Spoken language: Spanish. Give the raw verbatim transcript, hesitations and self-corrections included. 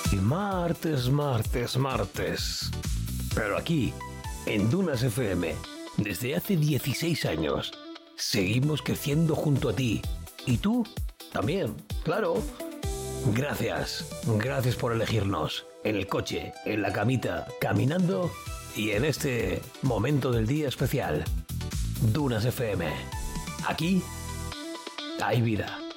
Y martes, martes, martes. Pero aquí, en Dunas F M, desde hace dieciséis años, seguimos creciendo junto a ti. Y tú también, claro. Gracias, gracias por elegirnos. En el coche, en la camita, caminando y en este momento del día especial. Dunas F M. Aquí hay vida.